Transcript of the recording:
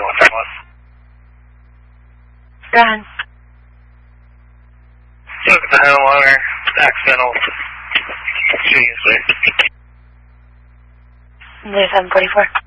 what that was. Go ahead. Look at the homeowner, accidental shooting, please. 744.